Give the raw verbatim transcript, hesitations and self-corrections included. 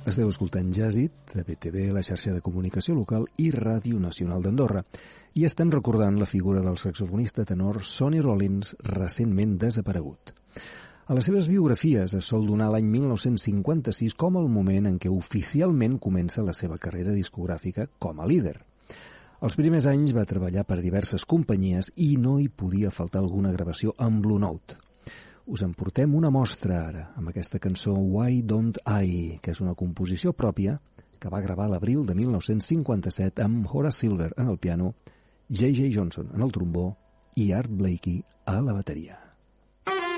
Esteu escoltant Jazzit, de B T V, la xarxa de comunicació local i Ràdio Nacional d'Andorra. I estem recordant la figura del saxofonista tenor Sonny Rollins, recentment desaparegut. A les seves biografies es sol donar l'any mil nou-cents cinquanta-sis com el moment en què oficialment comença la seva carrera discogràfica com a líder. Els primers anys va treballar per diverses companyies i no hi podia faltar alguna gravació amb Blue Note. Us en portem una mostra ara, amb aquesta cançó Why Don't I, que és una composició pròpia que va gravar l'abril de mil nou-cents cinquanta-set amb Horace Silver en el piano, J J Johnson en el trombó i Art Blakey a la bateria.